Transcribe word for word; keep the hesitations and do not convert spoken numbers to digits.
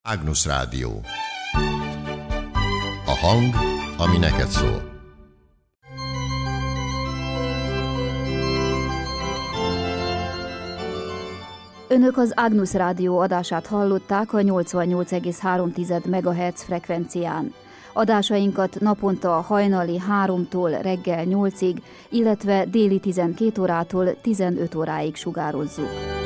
Ágnusz Rádió. A hang, ami neked szól. Önök az Ágnusz Rádió adását hallották a nyolcvannyolc egész három megahertz frekvencián. Adásainkat naponta hajnali háromtól reggel nyolcig, illetve déli tizenkét órától tizenöt óráig sugározzuk.